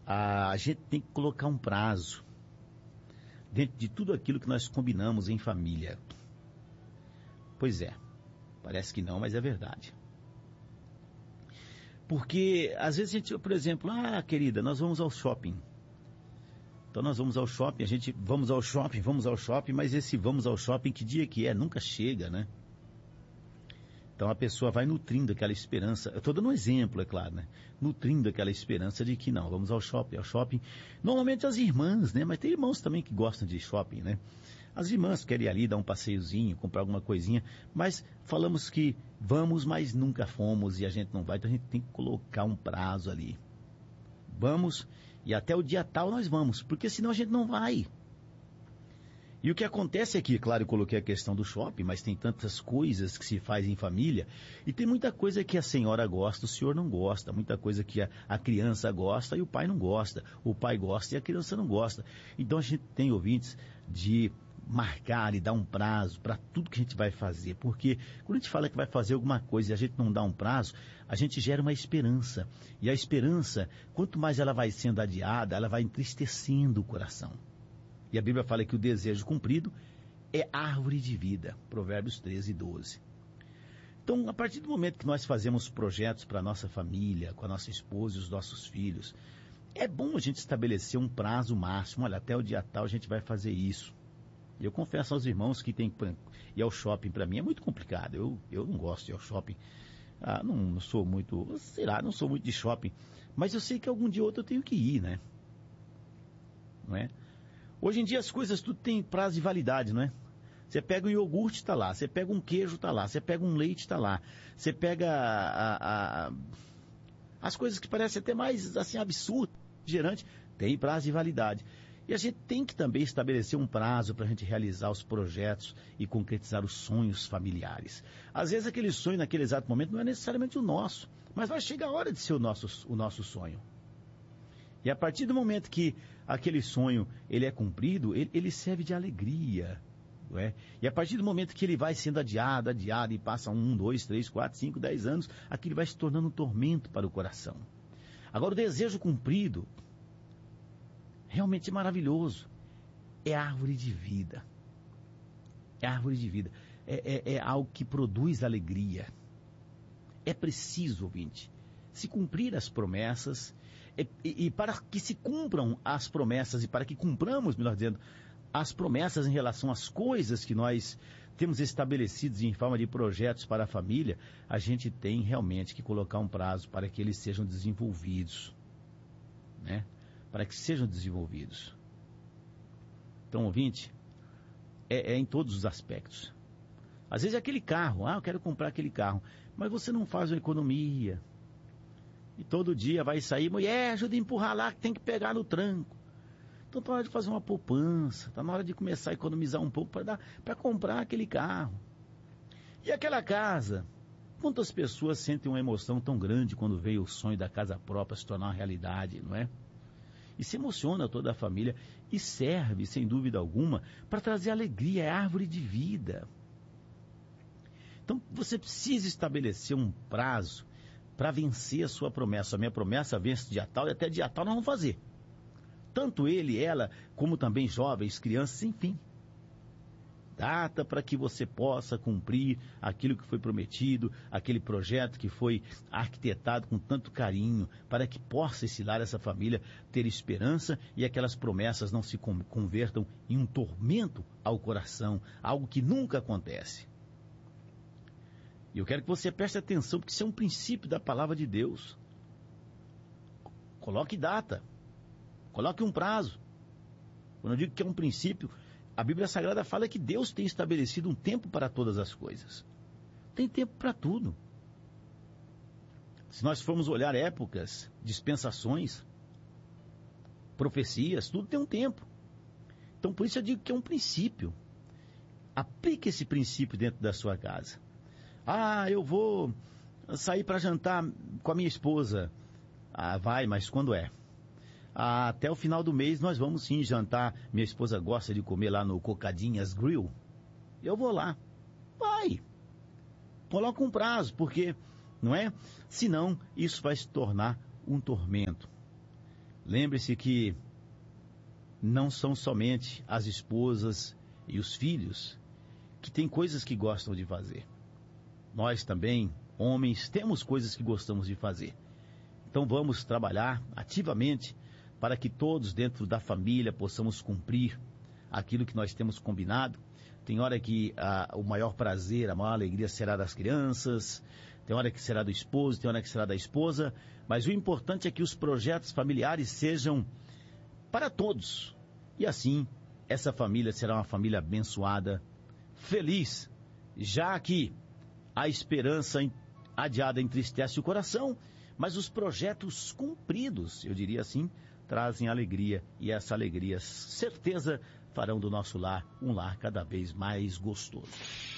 A gente tem que colocar um prazo dentro de tudo aquilo que nós combinamos em família. Pois é, parece que não, mas é verdade. Porque às vezes a gente, por exemplo, querida, nós vamos ao shopping. Então nós vamos ao shopping, vamos ao shopping, mas esse vamos ao shopping, que dia que é? Nunca chega, né? Então a pessoa vai nutrindo aquela esperança, eu estou dando um exemplo, é claro, né? Nutrindo aquela esperança de que não, vamos ao shopping. Normalmente as irmãs, né? Mas tem irmãos também que gostam de shopping, né? As irmãs querem ir ali dar um passeiozinho, comprar alguma coisinha, mas falamos que vamos, mas nunca fomos e a gente não vai, então a gente tem que colocar um prazo ali. Vamos, e até o dia tal nós vamos, porque senão a gente não vai. E o que acontece aqui, claro, eu coloquei a questão do shopping, mas tem tantas coisas que se faz em família, e tem muita coisa que a senhora gosta, o senhor não gosta, muita coisa que a criança gosta e o pai não gosta, o pai gosta e a criança não gosta. Então a gente tem, ouvintes, de marcar e dar um prazo para tudo que a gente vai fazer, porque quando a gente fala que vai fazer alguma coisa e a gente não dá um prazo, a gente gera uma esperança, e a esperança, quanto mais ela vai sendo adiada, ela vai entristecendo o coração. E a Bíblia fala que o desejo cumprido é árvore de vida. Provérbios 13:12. Então, a partir do momento que nós fazemos projetos para a nossa família, com a nossa esposa e os nossos filhos, é bom a gente estabelecer um prazo máximo. Olha, até o dia tal a gente vai fazer isso. E eu confesso aos irmãos que tem que ir ao shopping, para mim é muito complicado. Eu não gosto de ir ao shopping. Não sou muito, não sou muito de shopping. Mas eu sei que algum dia ou outro eu tenho que ir, né? Não é? Hoje em dia as coisas tudo tem prazo de validade, não é? Você pega um iogurte, está lá. Você pega um queijo, está lá. Você pega um leite, está lá. Você pega as coisas que parecem até mais assim absurdas, gerante, tem prazo de validade. E a gente tem que também estabelecer um prazo para a gente realizar os projetos e concretizar os sonhos familiares. Às vezes aquele sonho naquele exato momento não é necessariamente o nosso, mas vai chegar a hora de ser o nosso sonho. E a partir do momento que aquele sonho ele é cumprido, ele serve de alegria. Não é? E a partir do momento que ele vai sendo adiado, e passa 1, 2, 3, 4, 5, 10 anos, aquilo vai se tornando um tormento para o coração. Agora o desejo cumprido, realmente é maravilhoso. É árvore de vida. É árvore de vida. É algo que produz alegria. É preciso, ouvinte, se cumprir as promessas, e para que se cumpram as promessas, e para que cumpramos, melhor dizendo, as promessas em relação às coisas que nós temos estabelecidos em forma de projetos para a família, a gente tem realmente que colocar um prazo para que eles sejam desenvolvidos, né? Para que sejam desenvolvidos. Então, ouvinte, é em todos os aspectos. Às vezes é aquele carro, eu quero comprar aquele carro, mas você não faz uma economia. E todo dia vai sair, mulher, ajuda a empurrar lá que tem que pegar no tranco. Então está na hora de fazer uma poupança, está na hora de começar a economizar um pouco para comprar aquele carro. E aquela casa, quantas pessoas sentem uma emoção tão grande quando veio o sonho da casa própria se tornar uma realidade, não é? E se emociona toda a família e serve, sem dúvida alguma, para trazer alegria, é árvore de vida. Então você precisa estabelecer um prazo para vencer a sua promessa. A minha promessa vence dia tal e até dia tal nós vamos fazer. Tanto ele, ela, como também jovens, crianças, enfim. Data para que você possa cumprir aquilo que foi prometido, aquele projeto que foi arquitetado com tanto carinho, para que possa esse lar, essa família, ter esperança e aquelas promessas não se convertam em um tormento ao coração, algo que nunca acontece. E eu quero que você preste atenção, porque isso é um princípio da palavra de Deus. Coloque data. Coloque um prazo. Quando eu digo que é um princípio, a Bíblia Sagrada fala que Deus tem estabelecido um tempo para todas as coisas. Tem tempo para tudo. Se nós formos olhar épocas, dispensações, profecias, tudo tem um tempo. Então por isso eu digo que é um princípio. Aplique esse princípio dentro da sua casa. Eu vou sair para jantar com a minha esposa. Vai, mas quando é? Até o final do mês nós vamos sim jantar. Minha esposa gosta de comer lá no Cocadinhas Grill. Eu vou lá. Vai. Coloca um prazo, porque, não é? Senão, isso vai se tornar um tormento. Lembre-se que não são somente as esposas e os filhos que têm coisas que gostam de fazer. Nós também, homens, temos coisas que gostamos de fazer. Então vamos trabalhar ativamente para que todos dentro da família possamos cumprir aquilo que nós temos combinado. Tem hora que o maior prazer, a maior alegria será das crianças, tem hora que será do esposo, tem hora que será da esposa, mas o importante é que os projetos familiares sejam para todos. E assim, essa família será uma família abençoada, feliz, já que a esperança adiada entristece o coração, mas os projetos cumpridos, eu diria assim, trazem alegria, e essa alegria, certeza, farão do nosso lar um lar cada vez mais gostoso.